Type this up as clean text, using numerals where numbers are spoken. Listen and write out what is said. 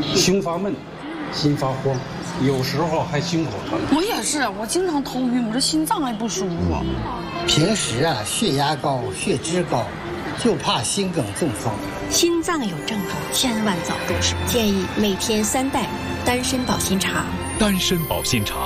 心发闷、心发慌，有时候还心口疼。 我也是，我经常头晕，我这心脏还不舒服。 平时啊，血压高、血脂高，就怕心梗中风。 心脏有症状，千万早重视。建议每天3袋丹参保心茶。 丹参保心茶